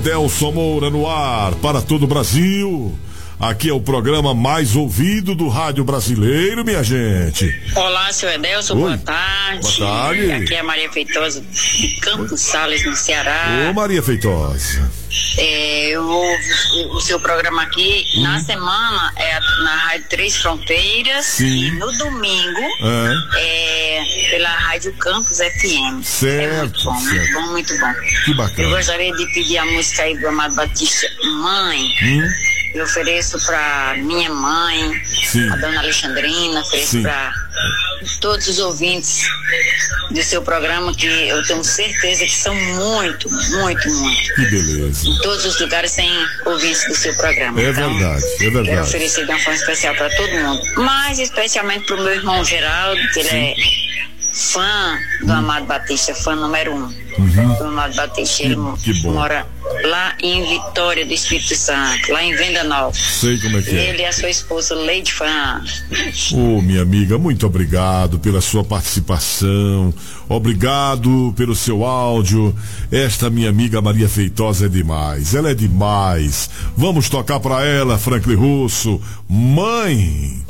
Delson Moura no ar para todo o Brasil. Aqui é o programa mais ouvido do rádio brasileiro, minha gente. Olá, seu Edelson, boa tarde. Boa tarde. Aqui é a Maria Feitosa de Campos Sales, no Ceará. Ô, Maria Feitosa. Eu ouvo o seu programa aqui na semana, na Rádio Três Fronteiras. Sim. E no domingo pela Rádio Campos FM. Certo, muito bom, certo. muito bom, muito bom. Que bacana. Eu gostaria de pedir a música aí do Amado Batista, Mãe. Eu ofereço pra minha mãe, Sim. a dona Alexandrina, ofereço pra todos os ouvintes do seu programa, que eu tenho certeza que são muito, muito, muito. Que beleza. Em todos os lugares tem ouvintes do seu programa. É então, verdade, é verdade. Quero oferecer de uma forma especial para todo mundo. Mas especialmente pro meu irmão Geraldo, que ele é fã do Amado Batista, fã número 1 do Amado Batista. Ele mora lá em Vitória do Espírito Santo, lá em Venda Nova. Sei como é que é. Ele e a sua esposa, Leide Fã. Ô, minha amiga, muito obrigado pela sua participação. Obrigado pelo seu áudio. Esta minha amiga Maria Feitosa é demais. Ela é demais. Vamos tocar pra ela, Franklin Russo. Mãe.